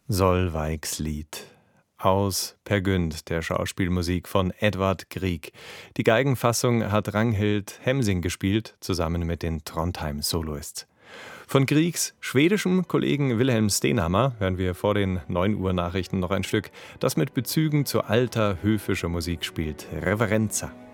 Solveigslied aus Peer Gynt, der Schauspielmusik von Edvard Grieg. Die Geigenfassung hat Ragnhild Hemsing gespielt, zusammen mit den Trondheim-Soloists. Von Griegs schwedischem Kollegen Wilhelm Stenhammar hören wir vor den 9 Uhr Nachrichten noch ein Stück, das mit Bezügen zu alter höfischer Musik spielt, Reverenza.